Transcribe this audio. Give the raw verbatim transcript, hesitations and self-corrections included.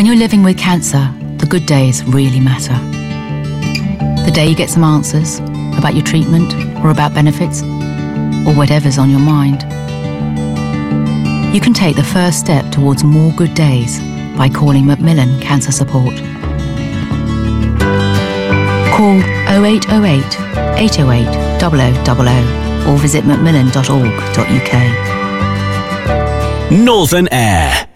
When you're living with cancer, the good days really matter. The day you get some answers about your treatment or about benefits, or whatever's on your mind. You can take the first step towards more good days by calling Macmillan Cancer Support. Call oh eight oh eight, eight oh eight, double oh double oh or visit macmillan dot org dot uk. Northern Air.